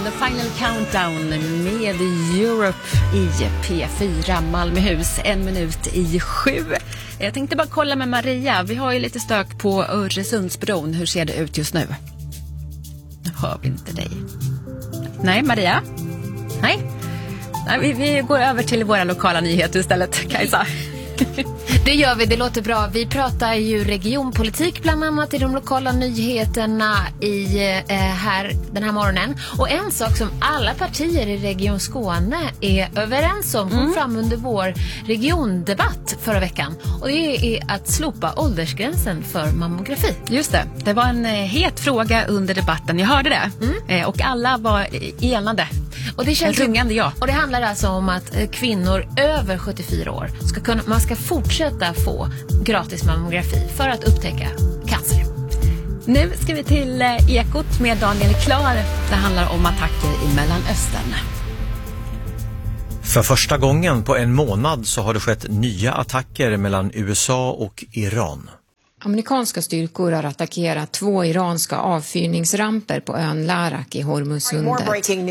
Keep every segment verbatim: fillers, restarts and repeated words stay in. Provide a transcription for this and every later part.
The Final Countdown med Europe i P fyra Malmöhus, en minut i sju. Jag tänkte bara kolla med Maria. Vi har ju lite stök på Öresundsbron. Hur ser det ut just nu? Nu hör vi inte dig. Nej, Maria? Nej. Nej vi, vi går över till våra lokala nyheter istället, Kajsa. Det gör vi, det låter bra. Vi pratar ju regionpolitik bland annat i de lokala nyheterna i, eh, här, den här morgonen. Och en sak som alla partier i Region Skåne är överens om kom mm. fram under vår regiondebatt förra veckan. Och det är att slopa åldersgränsen för mammografi. Just det, det var en eh, het fråga under debatten. Jag hörde det. Mm. Eh, och alla var enade. Och det känns rungande ja. Och det handlar alltså om att kvinnor över sjuttiofyra år ska kunna, man ska fortsätta få gratis mammografi för att upptäcka cancer. Nu ska vi till Ekot med Daniel Klar. Det handlar om attacker i Mellanöstern. För första gången på en månad så har det skett nya attacker mellan U S A och Iran. Amerikanska styrkor har attackerat två iranska avfyrningsramper på ön Larak i Hormuzsundet.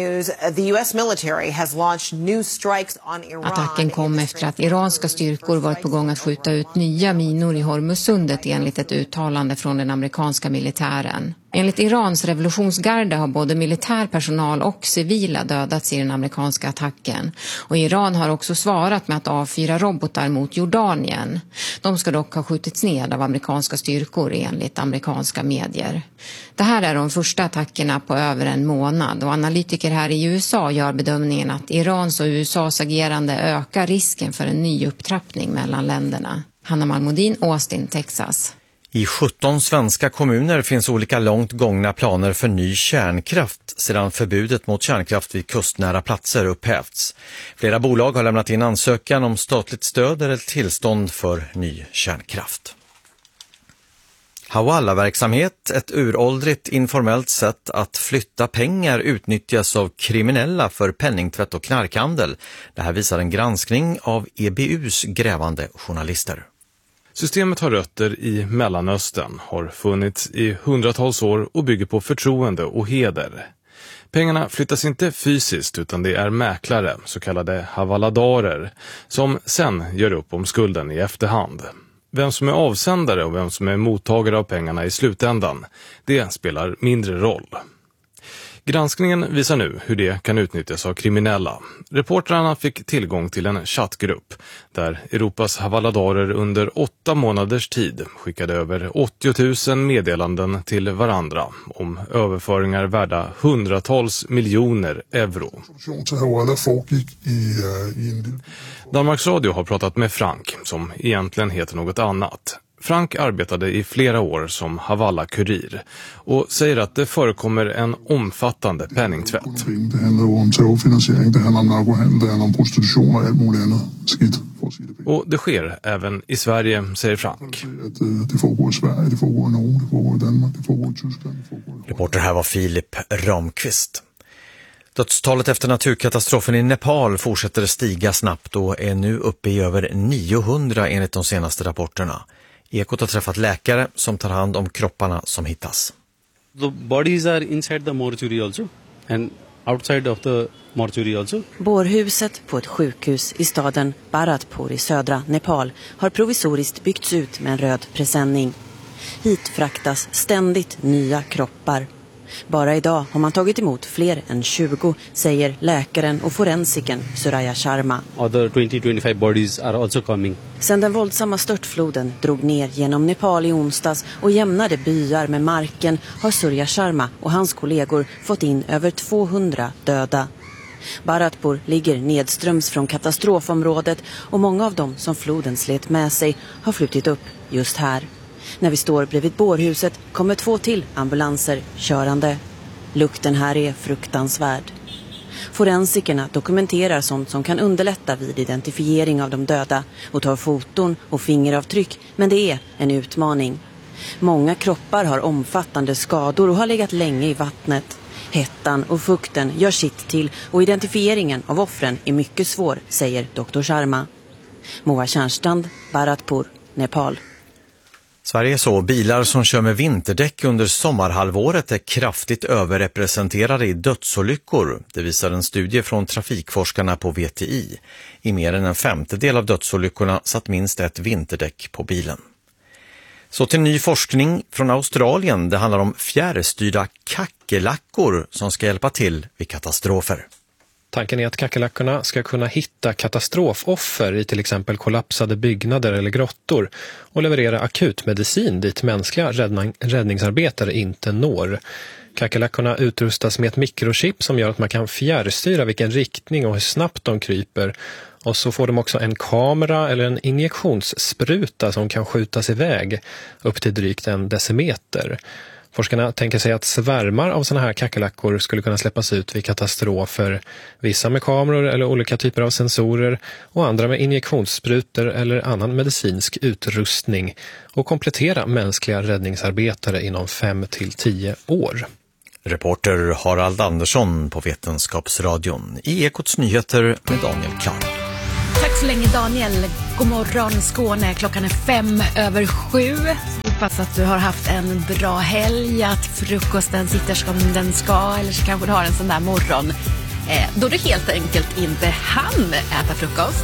Attacken kom efter att iranska styrkor varit på gång att skjuta ut nya minor i Hormuzsundet enligt ett uttalande från den amerikanska militären. Enligt Irans revolutionsgarde har både militärpersonal och civila dödats i den amerikanska attacken. Och Iran har också svarat med att avfyra robotar mot Jordanien. De ska dock ha skjutits ned av amerikanska styrkor enligt amerikanska medier. Det här är de första attackerna på över en månad och analytiker här i U S A gör bedömningen att Irans och U S A:s agerande ökar risken för en ny upptrappning mellan länderna. Hanna Malmodin, Austin, Texas. I sjutton svenska kommuner finns olika långt gångna planer för ny kärnkraft sedan förbudet mot kärnkraft vid kustnära platser upphävts. Flera bolag har lämnat in ansökan om statligt stöd eller tillstånd för ny kärnkraft. Hawala-verksamhet, ett uråldrigt informellt sätt att flytta pengar, utnyttjas av kriminella för penningtvätt och knarkhandel. Det här visar en granskning av E B U:s grävande journalister. Systemet har rötter i Mellanöstern, har funnits i hundratals år och bygger på förtroende och heder. Pengarna flyttas inte fysiskt utan det är mäklare, så kallade havaladarer, som sen gör upp om skulden i efterhand. Vem som är avsändare och vem som är mottagare av pengarna i slutändan, det spelar mindre roll. Granskningen visar nu hur det kan utnyttjas av kriminella. Reportrarna fick tillgång till en chattgrupp där Europas havaladarer under åtta månaders tid skickade över åttio tusen meddelanden till varandra om överföringar värda hundratals miljoner euro. Danmarks Radio har pratat med Frank, som egentligen heter något annat. Frank arbetade i flera år som Havala-kurir och säger att det förekommer en omfattande penningtvätt. Det handlar om terrorfinansiering, det handlar om narkohandel, det handlar om prostitution och allt möjligt annat skit. Och det sker även i Sverige, säger Frank. Det foregår i Sverige, det foregår i Norge, det foregår i Danmark, det foregår i Tyskland. Reporter här var Filip Ramqvist. Dödstalet efter naturkatastrofen i Nepal fortsätter stiga snabbt och är nu uppe i över niohundra enligt de senaste rapporterna. Ekot har träffat läkare som tar hand om kropparna som hittas. The bodies are inside the mortuary also and outside of the mortuary also. Bårhuset på ett sjukhus i staden Bharatpur i södra Nepal har provisoriskt byggts ut med en röd presenning. Hit fraktas ständigt nya kroppar. Bara idag har man tagit emot fler än tjugo, säger läkaren och forensiken Surya Sharma. Other twenty to twenty-five bodies are also coming. Sedan den våldsamma störtfloden drog ner genom Nepal i onsdags och jämnade byar med marken har Surya Sharma och hans kollegor fått in över tvåhundra döda. Bharatpur ligger nedströms från katastrofområdet och många av dem som floden slet med sig har flutit upp just här. När vi står bredvid bårhuset kommer två till ambulanser körande. Lukten här är fruktansvärd. Forensikerna dokumenterar sånt som kan underlätta vid identifiering av de döda och tar foton och fingeravtryck, men det är en utmaning. Många kroppar har omfattande skador och har legat länge i vattnet. Hettan och fukten gör sitt till och identifieringen av offren är mycket svår, säger doktor Sharma. Moa Tjärnstrand, Bharatpur, Nepal. Sverige så bilar som kör med vinterdäck under sommarhalvåret är kraftigt överrepresenterade i dödsolyckor. Det visar en studie från trafikforskarna på V T I. I mer än en femtedel av dödsolyckorna satt minst ett vinterdäck på bilen. Så till ny forskning från Australien. Det handlar om fjärrstyrda kackerlackor som ska hjälpa till vid katastrofer. Tanken är att kackerlackorna ska kunna hitta katastrofoffer i till exempel kollapsade byggnader eller grottor och leverera akutmedicin dit mänskliga räddning, räddningsarbetare inte når. Kackerlackorna utrustas med ett mikrochip som gör att man kan fjärrstyra vilken riktning och hur snabbt de kryper. Och så får de också en kamera eller en injektionsspruta som kan skjutas iväg upp till drygt en decimeter. Forskarna tänker sig att svärmar av sådana här kackerlackor skulle kunna släppas ut vid katastrofer. Vissa med kameror eller olika typer av sensorer och andra med injektionssprutor eller annan medicinsk utrustning och komplettera mänskliga räddningsarbetare inom fem till tio år. Reporter Harald Andersson på Vetenskapsradion i Ekots nyheter med Daniel Klar. Tack så länge Daniel. God morgon Skåne, klockan är fem över sju. Hoppas att du har haft en bra helg, att frukosten sitter som den ska, eller så kanske du har en sån där morgon eh, då du helt enkelt inte hann äta frukost.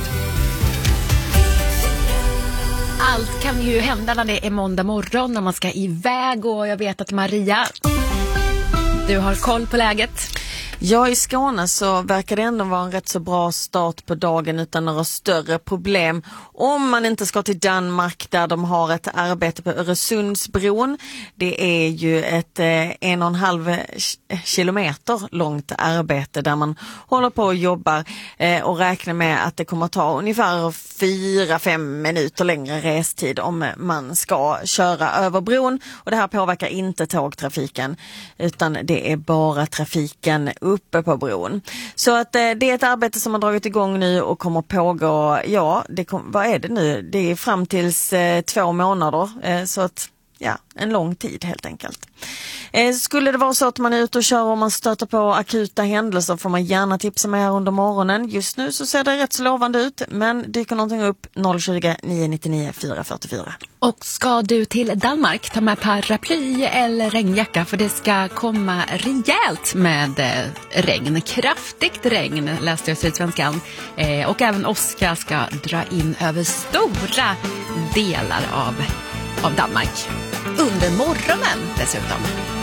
Allt kan ju hända när det är måndag morgon, när man ska iväg, och jag vet att Maria, du har koll på läget. Ja, i Skåne så verkar det ändå vara en rätt så bra start på dagen utan några större problem. Om man inte ska till Danmark där de har ett arbete på Öresundsbron. Det är ju ett eh, en och en halv kilometer långt arbete där man håller på och jobbar eh, och räknar med att det kommer att ta ungefär fyra fem minuter längre restid om man ska köra över bron. Och det här påverkar inte tågtrafiken utan det är bara trafiken uppe på bron. Så att eh, det är ett arbete som har dragit igång nu och kommer pågå, ja, det kom, vad är det nu? Det är fram tills eh, två månader, eh, så att ja, en lång tid helt enkelt. Eh, skulle det vara så att man är ute och kör och man stöter på akuta händelser får man gärna tipsa med här under morgonen. Just nu så ser det rätt så lovande ut, men dyker någonting upp noll tjugo, nio nittionio, fyra fyrtiofyra. Och ska du till Danmark, ta med paraply eller regnjacka, för det ska komma rejält med eh, regn. Kraftigt regn läste jag i Sydsvenskan. Eh, och även åska ska dra in över stora delar av, av Danmark. Under morgonen dessutom.